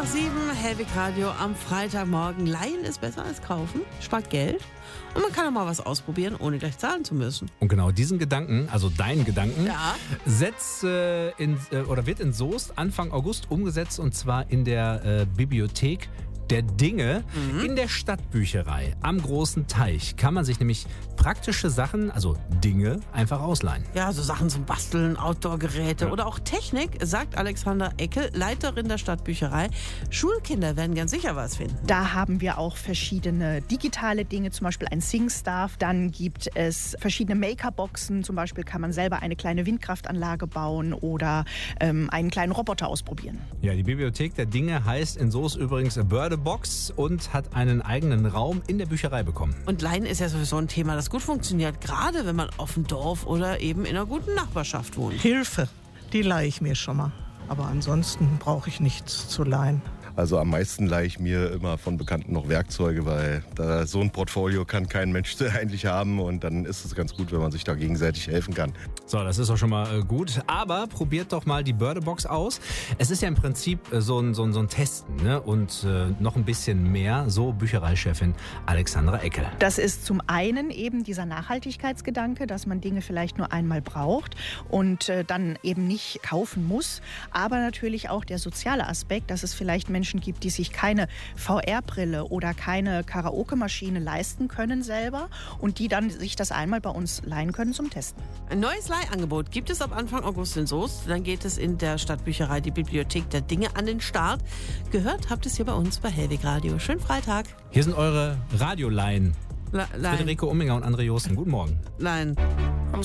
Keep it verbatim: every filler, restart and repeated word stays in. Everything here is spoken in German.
sieben, Hellwig Radio am Freitagmorgen. Leihen ist besser als kaufen, spart Geld und man kann auch mal was ausprobieren, ohne gleich zahlen zu müssen. Und genau diesen Gedanken, also deinen Gedanken, Ja. setzt, äh, in, äh, oder wird in Soest Anfang August umgesetzt, und zwar in der äh, Bibliothek der Dinge Mhm. in der Stadtbücherei am Großen Teich. Kann man sich nämlich praktische Sachen, also Dinge, einfach ausleihen. Ja, so Sachen zum Basteln, Outdoor-Geräte Ja. oder auch Technik, sagt Alexandra Eckel, Leiterin der Stadtbücherei. Schulkinder werden ganz sicher was finden. Da haben wir auch verschiedene digitale Dinge, zum Beispiel ein SingStaff. Dann gibt es verschiedene Makerboxen. Zum Beispiel kann man selber eine kleine Windkraftanlage bauen oder ähm, einen kleinen Roboter ausprobieren. Ja, die Bibliothek der Dinge heißt in Soest übrigens Börde Box und hat einen eigenen Raum in der Bücherei bekommen. Und Leihen ist ja sowieso ein Thema, das gut funktioniert, gerade wenn man auf dem Dorf oder eben in einer guten Nachbarschaft wohnt. Hilfe, die leihe ich mir schon mal. Aber ansonsten brauche ich nichts zu leihen. Also am meisten leihe ich mir immer von Bekannten noch Werkzeuge, weil da so ein Portfolio kann kein Mensch eigentlich haben, und dann ist es ganz gut, wenn man sich da gegenseitig helfen kann. So, das ist doch schon mal äh, gut. Aber probiert doch mal die Börde-Box aus. Es ist ja im Prinzip äh, so ein, so ein, so ein Testen, ne? Und äh, noch ein bisschen mehr, so Büchereichefin Alexandra Eckel. Das ist zum einen eben dieser Nachhaltigkeitsgedanke, dass man Dinge vielleicht nur einmal braucht und äh, dann eben nicht kaufen muss. Aber natürlich auch der soziale Aspekt, dass es vielleicht Menschen gibt, die sich keine V R-Brille oder keine Karaoke-Maschine leisten können selber und die dann sich das einmal bei uns leihen können zum Testen. Ein neues Leihangebot gibt es ab Anfang August in Soest. Dann geht es in der Stadtbücherei, die Bibliothek der Dinge, an den Start. Gehört habt ihr es hier bei uns bei Hellwig Radio. Schönen Freitag. Hier sind eure Radioleihen. Le- Leihen. Federico Umminger und André Josten. Guten Morgen. Leihen.